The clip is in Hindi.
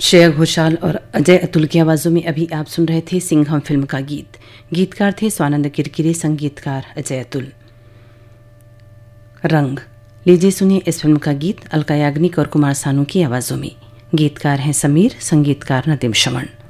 श्रेया घोषाल और अजय अतुल की आवाज़ों में अभी आप सुन रहे थे सिंघम फिल्म का गीत। गीतकार थे स्वानंद किरकिरे, संगीतकार अजय अतुल। रंग, लीजिए सुनिए इस फिल्म का गीत अलका याग्निक और कुमार सानू की आवाज़ों में। गीतकार हैं समीर, संगीतकार नदीम शमन।